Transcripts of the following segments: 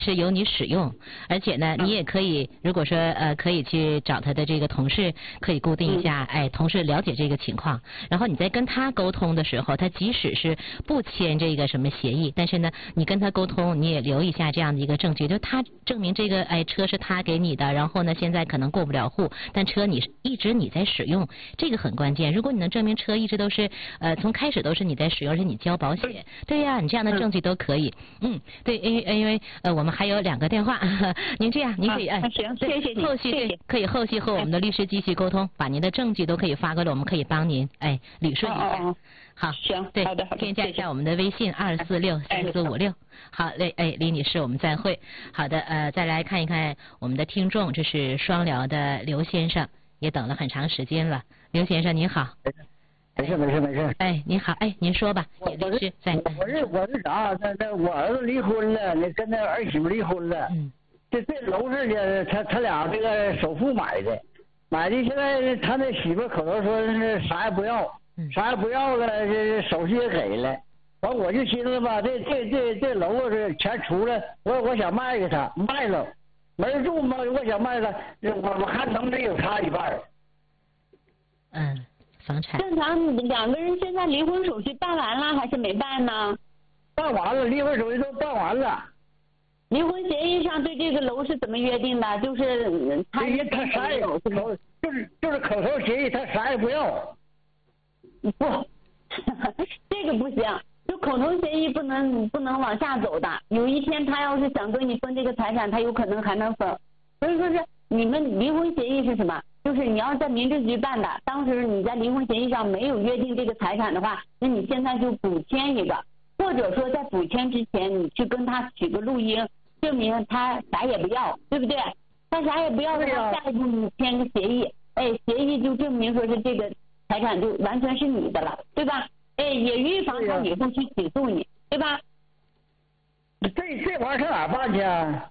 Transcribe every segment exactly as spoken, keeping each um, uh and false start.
是由你使用，而且呢，你也可以，如果说呃，可以去找他的这个同事，可以固定一下，哎，同事了解这个情况，然后你在跟他沟通的时候，他即使是不签这个什么协议，但是呢，你跟他沟通，你也留一下这样的一个证据，就他证明这个哎车是他给你的，然后呢，现在可能过不了户，但车你一直你在使用，这个很关键。如果你能证明车一直都是呃从开始都是你在使用，而且你交保险，对呀、啊，你这样的证据都可以。嗯，对，因为因为呃我们还有两个电话，您这样您可以哎， 行，谢谢你， 后续谢谢可以后续和我们的律师继续沟通，把您的证据都可以发过来，我们可以帮您哎捋顺一下。 哦哦哦好， 行， 对， 好的好的， 添加一下我们的微信二四六三四五六。好嘞，哎，李女士，我们再会。好的，呃，再来看一看我们的听众，这是双辽的刘先生，也等了很长时间了。刘先生您好。 没事没事没事。 哎，您好，哎，您说吧， 我也律师在。 我是我是啥？那那我儿子离婚了，那跟那儿媳妇离婚了。 嗯。 这这楼是呢，他他俩这个首付买的，买的现在他那媳妇口头说是啥也不要，啥也不要了，这手续也给了。完我就寻思吧，这这这这楼是钱出了，我我想卖给他，卖了，没人住嘛，我想卖了，我我看能不能有他一半。 嗯。房产正常，两个人现在离婚手续办完了还是没办呢？ 办完了，离婚手续都办完了。 离婚协议上对这个楼是怎么约定的？就是他他啥也口就是就是口头协议，他啥也不要。 不，这个不行，就口头协议不能不能往下走的。有一天他要是想跟你分这个财产，他有可能还能分。所以说是你们离婚协议是什么？就是你要在民政局办的，当时你在离婚协议上没有约定这个财产的话，那你现在就补签一个，或者说在补签之前，你去跟他取个录音，证明他啥也不要，对不对？他啥也不要的话，下一步你签个协议，哎，协议就证明说是这个财产就完全是你的了，对吧？哎，也预防他以后去起诉你，对吧？ 这这玩意儿上哪办去啊？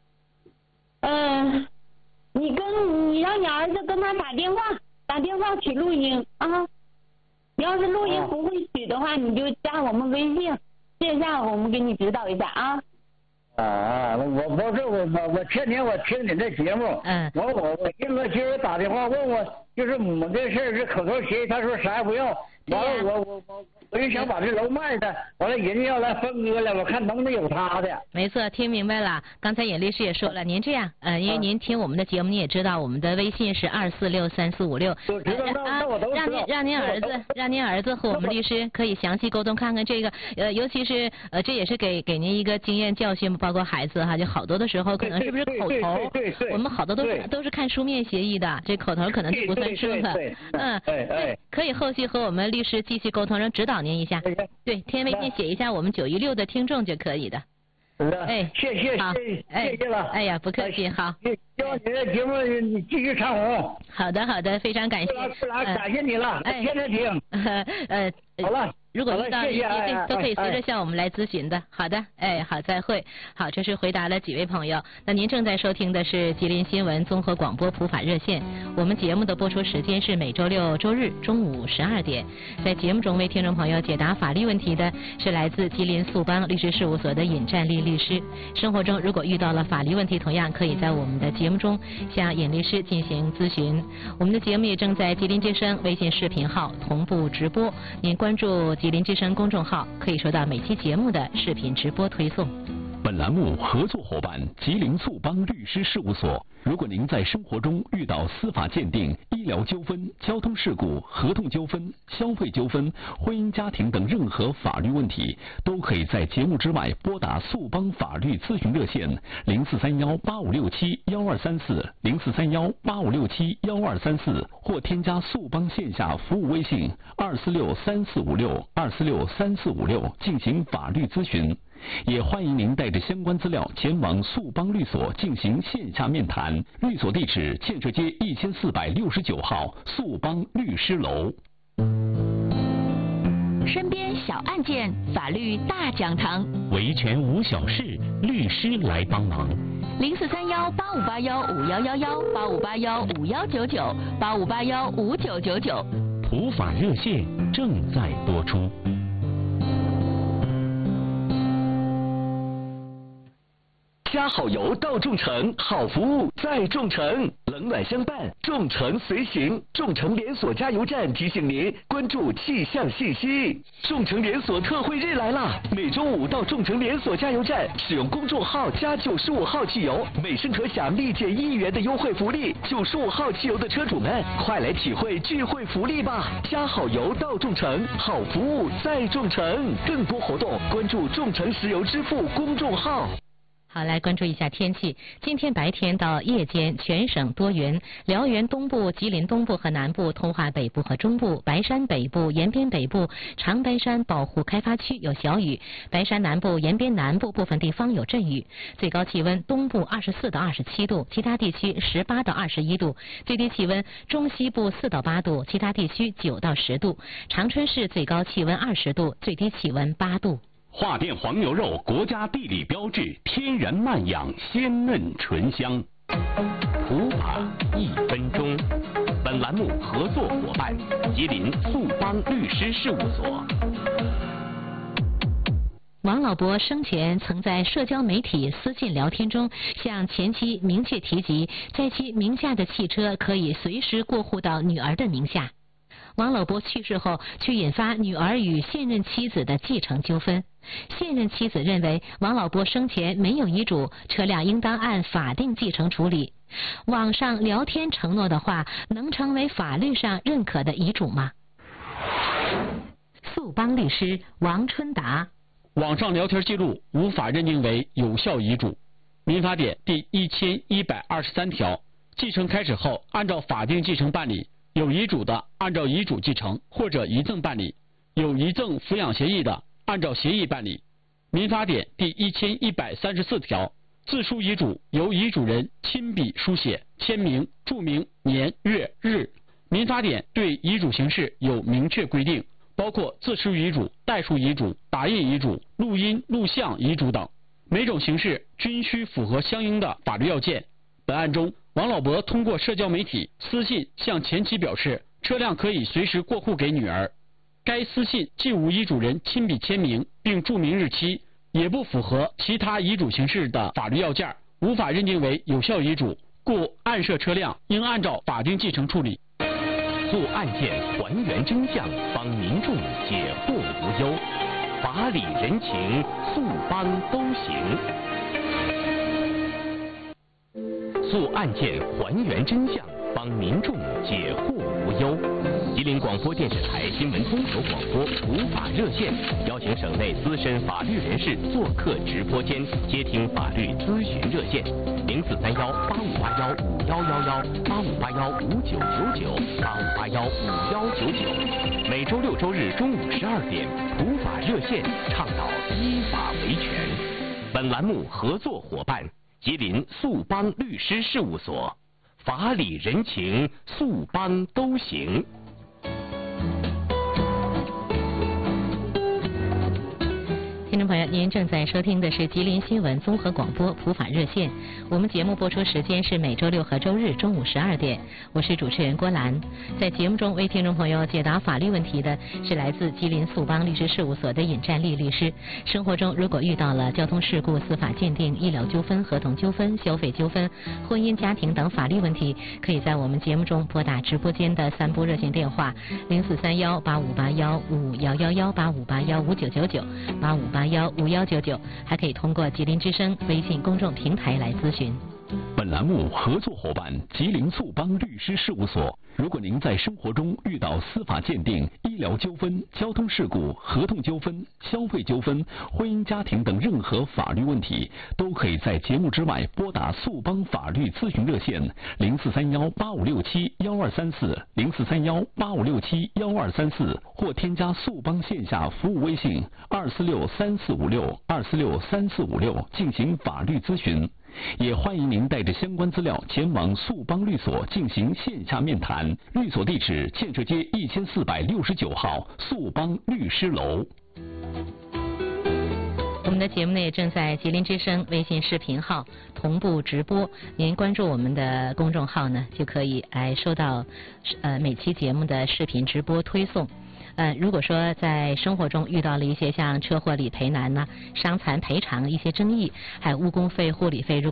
嗯。你跟你让你儿子跟他打电话，打电话取录音啊。你要是录音不会取的话，你就加我们微信，线下我们给你指导一下啊。 啊，我我这我我我天天我听你这节目，嗯，我我我今个今儿打电话问我，就是我这事儿是口头协议，他说啥也不要，完了我我我我就想把这楼卖的，完了人家要来分割了，我看能不能有他的。 没错，听明白了。刚才尹律师也说了，您这样，呃，因为您听我们的节目，你也知道我们的微信是二四六三四五六， 我知道，那那我都知道。 让您让您儿子让您儿子和我们律师可以详细沟通，看看这个，呃，尤其是呃，这也是给给您一个经验教训，包括孩子哈，就好多的时候可能是不是口头，我们好多都是都是看书面协议的，这口头可能就不算数了。嗯， 哎哎， 可以后续和我们律师继续沟通，让指导您一下。对，填微信写一下我们九一六的听众就可以的。 哎，谢谢， 好， 谢谢了。 哎呀，不客气，好。 希望你的节目你继续长红。 好的，好的，非常感谢。 感谢你了，天天听。 呃， 好了。 如果遇到一些对都可以随时向我们来咨询的。好的，哎，好，再会。好，这是回答了几位朋友。那您正在收听的是吉林新闻综合广播普法热线。我们节目的播出时间是每周六、周日中午十二点。在节目中为听众朋友解答法律问题的是来自吉林速邦律师事务所的尹占利律师。生活中如果遇到了法律问题，同样可以在我们的节目中向尹律师进行咨询。我们的节目也正在吉林之声微信视频号同步直播，您关注吉林之声公众号可以收到每期节目的视频直播推送。 本栏目合作伙伴吉林速邦律师事务所。如果您在生活中遇到司法鉴定、医疗纠纷、交通事故、合同纠纷、消费纠纷、婚姻家庭等任何法律问题，都可以在节目之外拨打速邦法律咨询热线零四三幺八五六七幺二三四零四三幺八五六七幺二三四，或添加速邦线下服务微信二四六三四五六二四六三四五六进行法律咨询。也欢迎您带着相关资料前往速邦律所进行线下面谈。律所地址：建设街一千四百六十九号速邦律师楼。 身边小案件，法律大讲堂， 维权无小事，律师来帮忙。 零四三幺八五八幺五幺幺幺八五八幺五幺九九八五八幺五九九九。 普法热线正在播出。 加好油到众诚，好服务在众诚，冷暖相伴，众诚随行。众诚连锁加油站提醒您关注气象信息。众诚连锁特惠日来啦！每周五到众诚连锁加油站使用公众号加九十五号汽油，每升可享立减一元的优惠福利。九十五号汽油的车主们，快来体会聚会福利吧！加好油到众诚，好服务在众诚。更多活动关注众诚石油支付公众号。 好，来关注一下天气。今天白天到夜间，全省多云，辽源东部、吉林东部和南部、通化北部和中部、白山北部、延边北部、长白山保护开发区有小雨，白山南部、延边南部部分地方有阵雨。最高气温东部二十四到二十七度，其他地区十八到二十一度。最低气温中西部四到八度，其他地区九到十度。长春市最高气温二十度，最低气温八度。 华店黄牛肉国家地理标志，天然慢养，鲜嫩醇香。 普法一分钟。本栏目合作伙伴：吉林速邦律师事务所。 王老伯生前曾在社交媒体私信聊天中向前妻明确提及，在其名下的汽车可以随时过户到女儿的名下。王老伯去世后，却引发女儿与现任妻子的继承纠纷。现任妻子认为王老伯生前没有遗嘱，车辆应当按法定继承处理。网上聊天承诺的话，能成为法律上认可的遗嘱吗？速邦律师王春达。 网上聊天记录无法认定为有效遗嘱。民法典第一千一百二十三条，继承开始后，按照法定继承办理。有遗嘱的，按照遗嘱继承或者遗赠办理；有遗赠抚养协议的，按照协议办理。民法典第一千一百三十四条，自书遗嘱由遗嘱人亲笔书写、签名、注明年月日。民法典对遗嘱形式有明确规定，包括自书遗嘱、代书遗嘱、打印遗嘱、录音录像遗嘱等，每种形式均需符合相应的法律要件。本案中，王老伯通过社交媒体私信向前妻表示，车辆可以随时过户给女儿。该私信既无遗嘱人亲笔签名并注明日期，也不符合其他遗嘱形式的法律要件，无法认定为有效遗嘱，故案涉车辆应按照法定继承处理。 做案件还原真相，帮民众解惑无忧，法理人情，速帮都行。做案件还原真相，帮民众解惑无忧。吉林广播电视台新闻综合广播普法热线邀请省内资深法律人士做客直播间，接听法律咨询热线零四三幺八五八幺五幺幺幺八五八幺五九九九八五八幺五幺九九。每周六周日中午十二点，普法热线倡导依法维权。本栏目合作伙伴：吉林速邦律师事务所，法理人情，速邦都行。 听众朋友，您正在收听的是吉林新闻综合广播普法热线。我们节目播出时间是每周六和周日中午十二点，我是主持人郭兰。在节目中为听众朋友解答法律问题的是来自吉林速邦律师事务所的尹占丽律师。生活中如果遇到了交通事故、司法鉴定、医疗纠纷、合同纠纷、消费纠纷、婚姻家庭等法律问题，可以在我们节目中拨打直播间的三部热线电话零四三幺八五八幺五幺幺幺八五八幺五九九九八五八幺五幺九九，还可以通过吉林之声微信公众平台来咨询。 本栏目合作伙伴吉林速邦律师事务所。如果您在生活中遇到司法鉴定、医疗纠纷、交通事故、合同纠纷、消费纠纷、婚姻家庭等任何法律问题，都可以在节目之外拨打速邦法律咨询热线零四三幺八五六七幺二三四零四三幺八五六七幺二三四，或添加速邦线下服务微信二四六三四五六二四六三四五六进行法律咨询。也欢迎您带着相关资料前往速邦律所进行线下面谈。律所地址：建设街一千四百六十九号速邦律师楼。 我们的节目呢也正在吉林之声微信视频号同步直播，您关注我们的公众号呢，就可以来收到呃每期节目的视频直播推送。 呃，如果说在生活中遇到了一些像车祸理赔难呢、伤残赔偿一些争议，还有误工费、护理费，如果